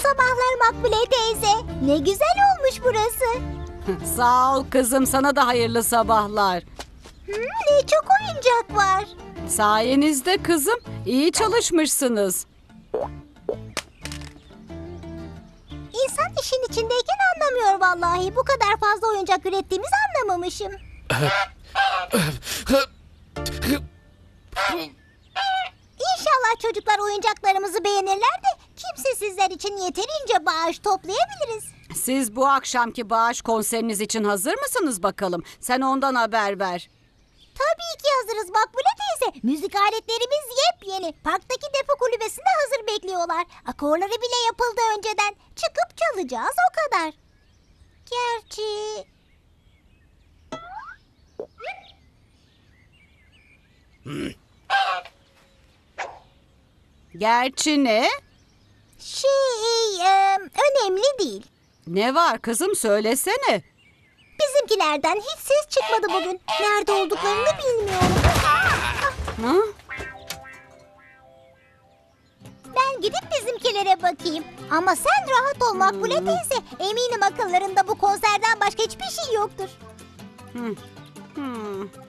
sabahlar Makbule teyze. Ne güzel olmuş burası. Sağ ol kızım, sana da hayırlı sabahlar. Ne çok oyuncak var. Sayenizde kızım, iyi çalışmışsınız. İnsan işin içindeyken anlamıyor vallahi. Bu kadar fazla oyuncak ürettiğimizi anlamamışım. İnşallah çocuklar oyuncaklarımızı beğenirler de kimse sizler için yeterince bağış toplayabiliriz. Siz bu akşamki bağış konseriniz için hazır mısınız bakalım? Sen ondan haber ver. Tabii ki hazırız Makbule teyze. Müzik aletlerimiz yepyeni. Parktaki depo kulübesinde hazır bekliyorlar. Akorları bile yapıldı önceden. Çıkıp çalacağız o kadar. Gerçi... Gerçi ne? Önemli değil. Ne var kızım, söylesene. Bizimkilerden hiç ses çıkmadı bugün. Nerede olduklarını bilmiyorum. Hı? Ben gidip bizimkilere bakayım. Ama sen rahat ol Makbule teyze. Eminim akıllarında bu konserden başka hiçbir şey yoktur. Hmm.